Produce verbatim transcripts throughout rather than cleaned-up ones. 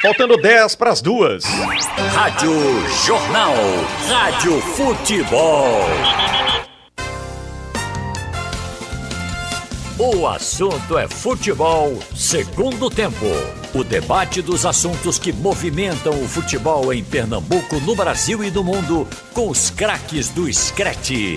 Faltando dez para as duas. Rádio Jornal. Rádio Futebol. O assunto é futebol, segundo tempo. O debate dos assuntos que movimentam o futebol em Pernambuco, no Brasil e no mundo, com os craques do Screte.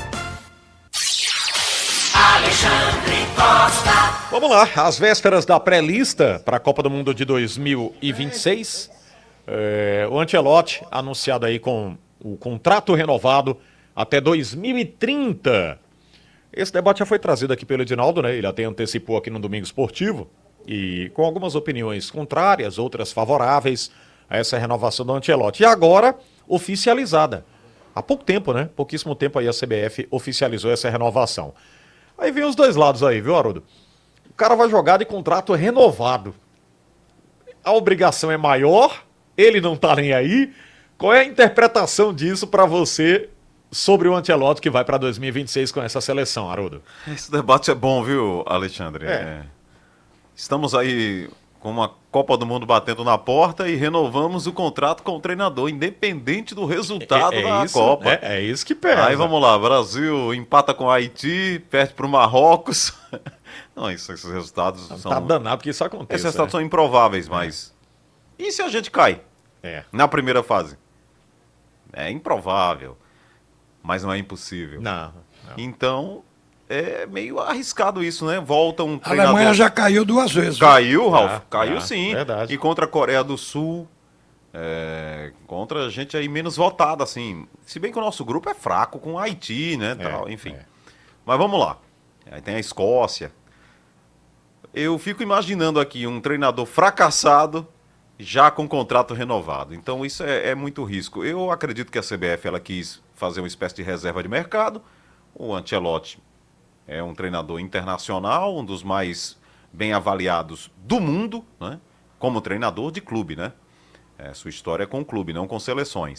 Alexandre Costa. Vamos lá, às vésperas da pré-lista para a Copa do Mundo de dois mil e vinte e seis, é, o Ancelotti anunciado aí com o contrato renovado até dois mil e trinta. Esse debate já foi trazido aqui pelo Edinaldo, né? Ele até antecipou aqui no Domingo Esportivo, e com algumas opiniões contrárias, outras favoráveis a essa renovação do Ancelotti. E agora, oficializada. Há pouco tempo, né? Pouquíssimo tempo aí a C B F oficializou essa renovação. Aí vem os dois lados aí, viu, Haroldo? O cara vai jogar de contrato renovado. A obrigação é maior, ele não tá nem aí. Qual é a interpretação disso para você sobre o Ancelotti que vai para dois mil e vinte e seis com essa seleção, Haroldo? Esse debate é bom, viu, Alexandre? É. É. Estamos aí com uma Copa do Mundo batendo na porta e renovamos o contrato com o treinador, independente do resultado é, é da isso, Copa. É, é isso que pesa. Aí vamos lá, Brasil empata com o Haiti, perde para o Marrocos. Não, isso, esses resultados Tá são... danado porque isso acontece. Esses resultados né? são improváveis, mas... E se a gente cai É. na primeira fase? É improvável, mas não é impossível. Não, não. Então, é meio arriscado isso, né? Volta um A treinador... Alemanha já caiu duas vezes. Caiu, Ralf? Já, Caiu já, sim. verdade. E contra a Coreia do Sul, é, contra gente aí menos votada, assim. Se bem que o nosso grupo é fraco com o Haiti, né? É, Tal, enfim. é. Mas vamos lá. Aí tem a Escócia. Eu fico imaginando aqui um treinador fracassado já com contrato renovado. Então isso é, é muito risco. Eu acredito que a C B F ela quis fazer uma espécie de reserva de mercado. O Ancelotti é um treinador internacional, um dos mais bem avaliados do mundo, né? Como treinador de clube, né? É, sua história é com o clube, não com seleções.